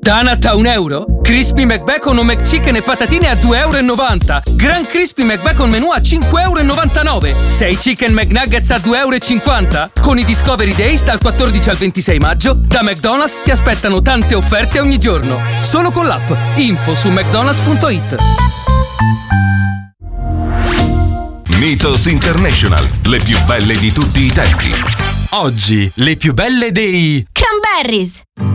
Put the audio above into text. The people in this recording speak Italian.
Donut a €1? Crispy McBacon o McChicken e patatine a €2,90 €. Gran Crispy McBacon menù a €5,99 €. 6 Chicken McNuggets a €2,50 €. Con i Discovery Days dal 14 al 26 maggio, da McDonald's ti aspettano tante offerte ogni giorno. Solo con l'app. Info su mcdonalds.it. Mythos International, le più belle di tutti i tempi. Oggi, le più belle dei Cranberries.